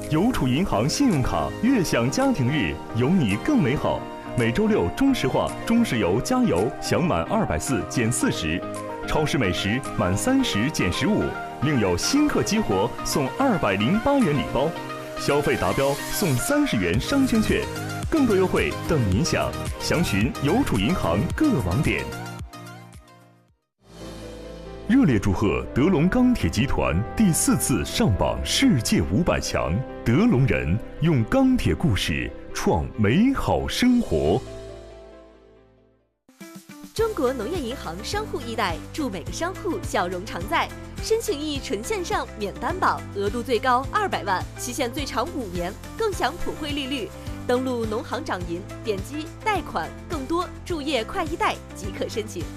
邮储银行信用卡悦享家庭日，有你更美好。每周六中石化、中石油加油享满240减40，超市美食满30减15，另有新客激活送208元礼包，消费达标送30元商圈券，更多优惠等您享。详询邮储银行各网点。热烈祝贺德龙钢铁集团第4次上榜世界500强，德龙人用钢铁故事创美好生活。 中国农业银行商户易贷，祝每个商户笑容常在。申请易纯线上免担保，额度最高200万，期限最长5年，更享普惠利率。登录农行掌银，点击贷款，更多注页快易贷即可申请。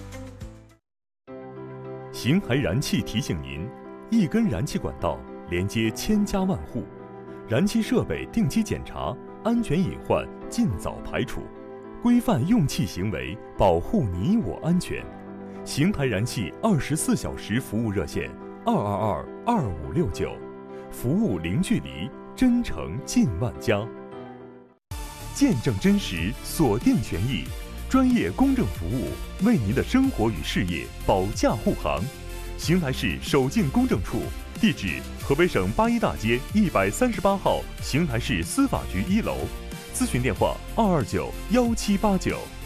邢台燃气提醒您：一根燃气管道连接千家万户，燃气设备定期检查，安全隐患尽早排除，规范用气行为，保护你我安全。邢台燃气24小时服务热线222-2569，服务零距离，真诚近万家。见证真实，锁定权益，专业公正服务，为您的生活与事业保驾护航。邢台市守静公证处，地址河北省八一大街138号邢台市司法局1楼，咨询电话229-1789。